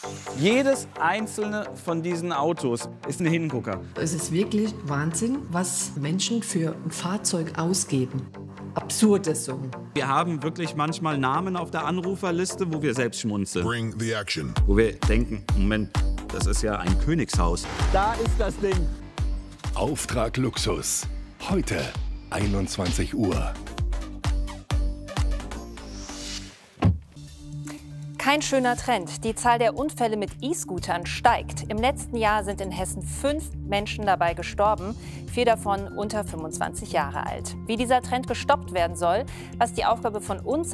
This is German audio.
Jedes einzelne von diesen Autos ist ein Hingucker. Es ist wirklich Wahnsinn, was Menschen für ein Fahrzeug ausgeben. Absurde Summen. Wir haben wirklich manchmal Namen auf der Anruferliste, wo wir selbst schmunzeln. Bring the action. Wo wir denken, Moment, das ist ja ein Königshaus. Da ist das Ding. Auftrag Luxus. Heute 21 Uhr. Kein schöner Trend. Die Zahl der Unfälle mit E-Scootern steigt. Im letzten Jahr sind in Hessen 5 Menschen dabei gestorben, 4 davon unter 25 Jahre alt. Wie dieser Trend gestoppt werden soll, was die Aufgabe von uns